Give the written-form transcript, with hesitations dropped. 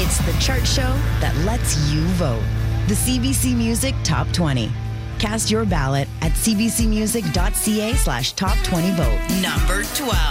It's the chart show that lets you vote. The CBC Music Top 20. Cast your ballot at cbcmusic.ca/top20vote. Number 12.